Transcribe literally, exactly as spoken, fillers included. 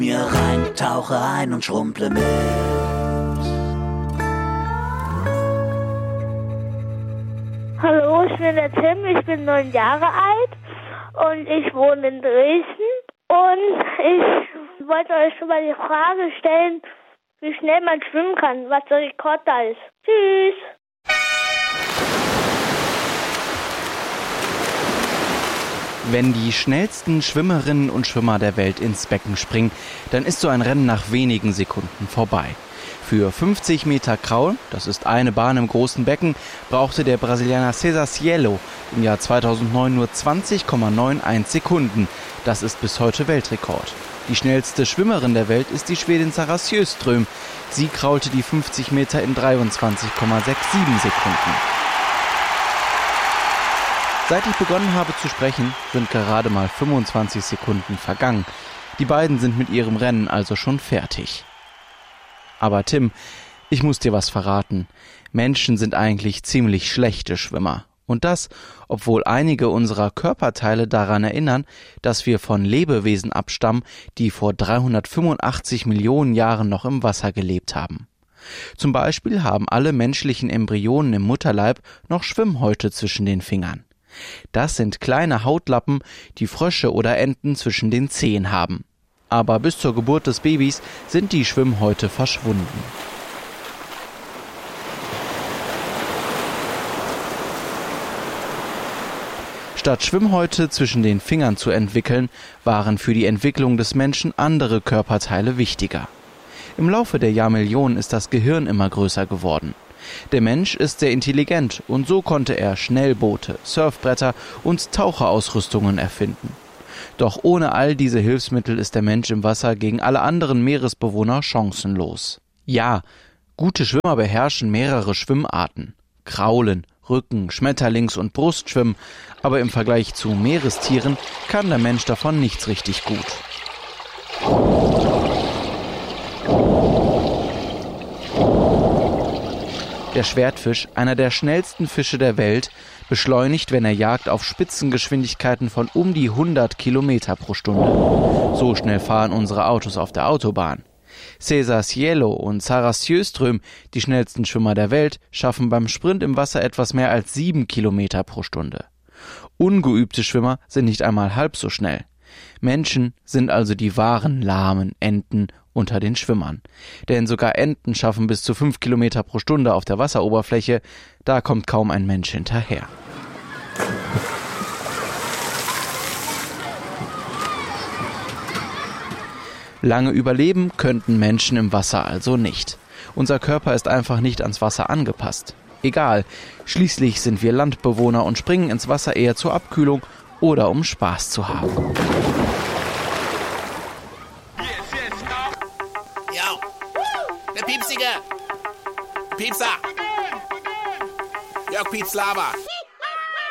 Mir rein, tauche ein und schrumpple mit. Hallo, ich bin der Tim, ich bin neun Jahre alt und ich wohne in Dresden. Und ich wollte euch schon mal die Frage stellen, wie schnell man schwimmen kann, was der Rekord da ist. Tschüss! Wenn die schnellsten Schwimmerinnen und Schwimmer der Welt ins Becken springen, dann ist so ein Rennen nach wenigen Sekunden vorbei. Für fünfzig Meter Kraul, das ist eine Bahn im großen Becken, brauchte der Brasilianer César Cielo im Jahr zweitausendneun nur zwanzig Komma einundneunzig Sekunden. Das ist bis heute Weltrekord. Die schnellste Schwimmerin der Welt ist die Schwedin Sarah Sjöström. Sie kraulte die fünfzig Meter in dreiundzwanzig Komma siebenundsechzig Sekunden. Seit ich begonnen habe zu sprechen, sind gerade mal fünfundzwanzig Sekunden vergangen. Die beiden sind mit ihrem Rennen also schon fertig. Aber Tim, ich muss dir was verraten. Menschen sind eigentlich ziemlich schlechte Schwimmer. Und das, obwohl einige unserer Körperteile daran erinnern, dass wir von Lebewesen abstammen, die vor dreihundertfünfundachtzig Millionen Jahren noch im Wasser gelebt haben. Zum Beispiel haben alle menschlichen Embryonen im Mutterleib noch Schwimmhäute zwischen den Fingern. Das sind kleine Hautlappen, die Frösche oder Enten zwischen den Zehen haben. Aber bis zur Geburt des Babys sind die Schwimmhäute verschwunden. Statt Schwimmhäute zwischen den Fingern zu entwickeln, waren für die Entwicklung des Menschen andere Körperteile wichtiger. Im Laufe der Jahrmillionen ist das Gehirn immer größer geworden. Der Mensch ist sehr intelligent und so konnte er Schnellboote, Surfbretter und Taucherausrüstungen erfinden. Doch ohne all diese Hilfsmittel ist der Mensch im Wasser gegen alle anderen Meeresbewohner chancenlos. Ja, gute Schwimmer beherrschen mehrere Schwimmarten. Kraulen, Rücken, Schmetterlings- und Brustschwimmen, aber im Vergleich zu Meerestieren kann der Mensch davon nichts richtig gut. Der Schwertfisch, einer der schnellsten Fische der Welt, beschleunigt, wenn er jagt, auf Spitzengeschwindigkeiten von um die hundert Kilometer pro Stunde. So schnell fahren unsere Autos auf der Autobahn. César Cielo und Sarah Sjöström, die schnellsten Schwimmer der Welt, schaffen beim Sprint im Wasser etwas mehr als sieben Kilometer pro Stunde. Ungeübte Schwimmer sind nicht einmal halb so schnell. Menschen sind also die wahren lahmen Enten unter den Schwimmern. Denn sogar Enten schaffen bis zu fünf Kilometer pro Stunde auf der Wasseroberfläche, da kommt kaum ein Mensch hinterher. Lange überleben könnten Menschen im Wasser also nicht. Unser Körper ist einfach nicht ans Wasser angepasst. Egal, schließlich sind wir Landbewohner und springen ins Wasser eher zur Abkühlung oder um Spaß zu haben. Ja, der Piepsiger. Piepser. Jörg Piepslava.